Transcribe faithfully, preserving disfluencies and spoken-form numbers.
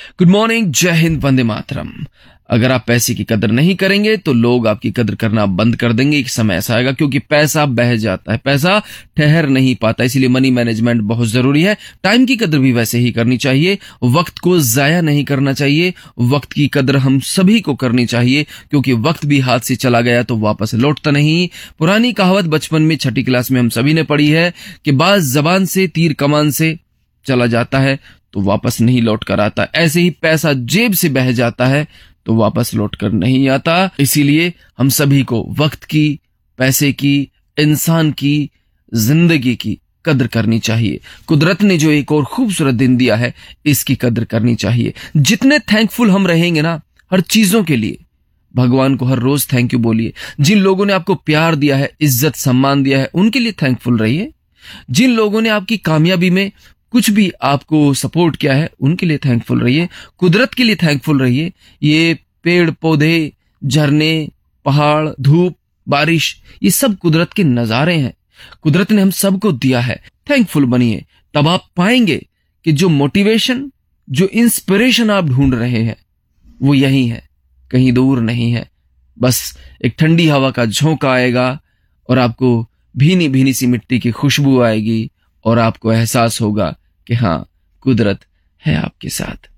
Good morning, जय हिंद, वंदे मातरम। अगर आप पैसे की कदर नहीं करेंगे तो लोग आपकी कदर करना बंद कर देंगे। एक समय ऐसा आएगा, क्योंकि पैसा बह जाता है, पैसा ठहर नहीं पाता। इसीलिए मनी मैनेजमेंट बहुत जरूरी है। टाइम की कदर भी वैसे ही करनी चाहिए। वक्त को जाया नहीं करना चाहिए। वक्त की कदर हम सभी को करनी चाहिए, क्योंकि वक्त भी हाथ से चला गया तो वापस लौटता नहीं। पुरानी कहावत बचपन में छठी क्लास में हम सभी ने पढ़ी है कि बाज जबान से, तीर कमान से चला जाता है तो वापस नहीं लौट कर आता। ऐसे ही पैसा जेब से बह जाता है तो वापस लौट कर नहीं आता। इसीलिए हम सभी को वक्त की, पैसे की, इंसान की, जिंदगी की कदर करनी चाहिए। कुदरत ने जो एक और खूबसूरत दिन दिया है, इसकी कदर करनी चाहिए। जितने थैंकफुल हम रहेंगे ना हर चीजों के लिए, भगवान को हर रोज थैंक यू बोलिए। जिन लोगों ने आपको प्यार दिया है, इज्जत सम्मान दिया है, उनके लिए थैंकफुल रहिए। जिन लोगों ने आपकी कामयाबी में कुछ भी आपको सपोर्ट किया है, उनके लिए थैंकफुल रहिए। कुदरत के लिए थैंकफुल रहिए। ये पेड़ पौधे, झरने, पहाड़, धूप, बारिश, ये सब कुदरत के नजारे हैं। कुदरत ने हम सबको दिया है। थैंकफुल बनिए, तब आप पाएंगे कि जो मोटिवेशन, जो इंस्पिरेशन आप ढूंढ रहे हैं वो यही है, कहीं दूर नहीं है। बस एक ठंडी हवा का झोंका आएगा और आपको भीनी भीनी सी मिट्टी की खुशबू आएगी और आपको एहसास होगा कि हाँ, कुदरत है आपके साथ।